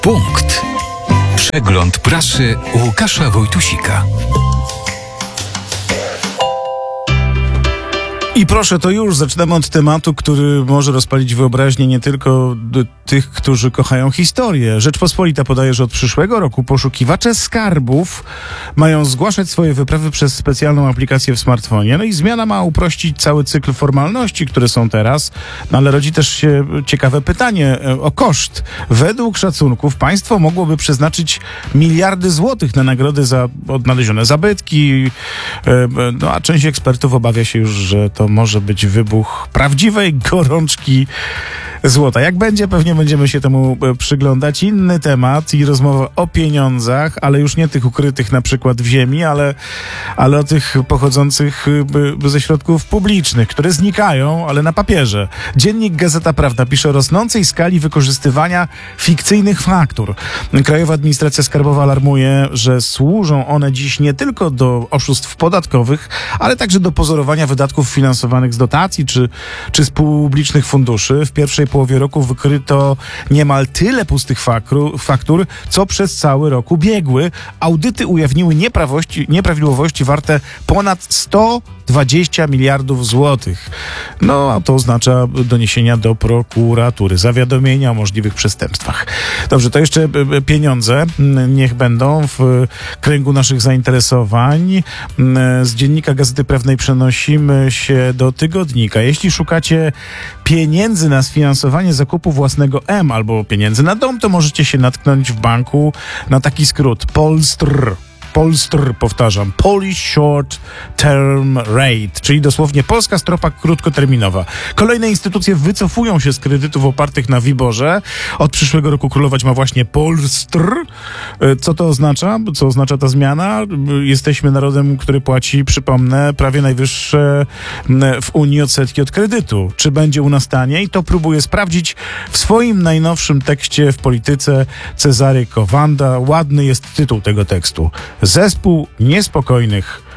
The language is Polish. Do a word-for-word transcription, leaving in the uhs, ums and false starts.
Punkt. Przegląd prasy Łukasza Wojtusika. I proszę, to już zaczynamy od tematu, który może rozpalić wyobraźnię nie tylko tych, którzy kochają historię. Rzeczpospolita podaje, że od przyszłego roku poszukiwacze skarbów mają zgłaszać swoje wyprawy przez specjalną aplikację w smartfonie. No i zmiana ma uprościć cały cykl formalności, które są teraz. No ale rodzi też się ciekawe pytanie o koszt. Według szacunków państwo mogłoby przeznaczyć miliardy złotych na nagrody za odnalezione zabytki. No a część ekspertów obawia się już, że to może być wybuch prawdziwej gorączki złota. Jak będzie, pewnie będziemy się temu przyglądać. Inny temat i rozmowa o pieniądzach, ale już nie tych ukrytych na przykład w ziemi, ale, ale o tych pochodzących ze środków publicznych, które znikają, ale na papierze. Dziennik Gazeta Prawna pisze o rosnącej skali wykorzystywania fikcyjnych faktur. Krajowa Administracja Skarbowa alarmuje, że służą one dziś nie tylko do oszustw podatkowych, ale także do pozorowania wydatków finansowanych z dotacji czy, czy z publicznych funduszy. W pierwszej połowie roku wykryto niemal tyle pustych faktur, faktur, co przez cały rok ubiegły. Audyty ujawniły nieprawidłowości warte ponad sto dwadzieścia miliardów złotych. No, a to oznacza doniesienia do prokuratury, zawiadomienia o możliwych przestępstwach. Dobrze, to jeszcze pieniądze niech będą w kręgu naszych zainteresowań. Z dziennika Gazety Prawnej przenosimy się do tygodnika. Jeśli szukacie pieniędzy na sfinansowanie zakupu własnego M albo pieniędzy na dom, to możecie się natknąć w banku na taki skrót Polstr. Polstr, powtarzam, Polish Short Term Rate, czyli dosłownie polska stropa krótkoterminowa. Kolejne instytucje wycofują się z kredytów opartych na WIBOR-ze. Od przyszłego roku królować ma właśnie Polstr. Co to oznacza? Co oznacza ta zmiana? Jesteśmy narodem, który płaci, przypomnę, prawie najwyższe w Unii odsetki od kredytu. Czy będzie u nas taniej? To próbuje sprawdzić w swoim najnowszym tekście w Polityce Cezary Kowanda. Ładny jest tytuł tego tekstu. Zespół niespokojnych